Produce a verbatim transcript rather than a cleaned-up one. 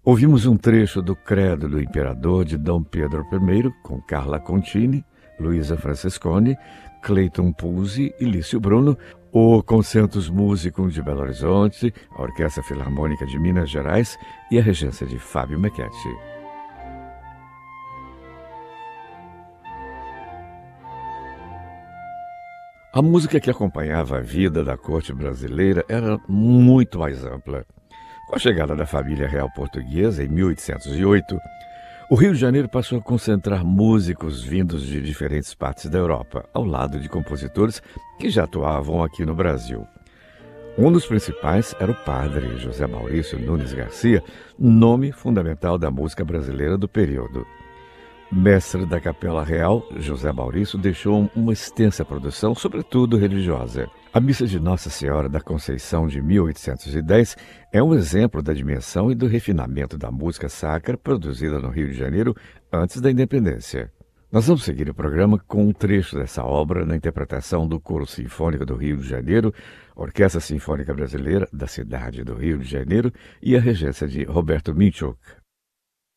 Ouvimos um trecho do Credo do Imperador de Dom Pedro I, com Carla Contini, Luísa Francesconi, Cleiton Puzzi e Lício Bruno, o Concertus Musicum de Belo Horizonte, a Orquestra Filarmônica de Minas Gerais e a regência de Fábio Mequetti. A música que acompanhava a vida da corte brasileira era muito mais ampla. Com a chegada da família real portuguesa em mil oitocentos e oito, o Rio de Janeiro passou a concentrar músicos vindos de diferentes partes da Europa, ao lado de compositores que já atuavam aqui no Brasil. Um dos principais era o padre José Maurício Nunes Garcia, nome fundamental da música brasileira do período. Mestre da Capela Real, José Maurício deixou uma extensa produção, sobretudo religiosa. A Missa de Nossa Senhora da Conceição de mil oitocentos e dez é um exemplo da dimensão e do refinamento da música sacra produzida no Rio de Janeiro antes da independência. Nós vamos seguir o programa com um trecho dessa obra na interpretação do Coro Sinfônico do Rio de Janeiro, Orquestra Sinfônica Brasileira da cidade do Rio de Janeiro e a regência de Roberto Minchuk.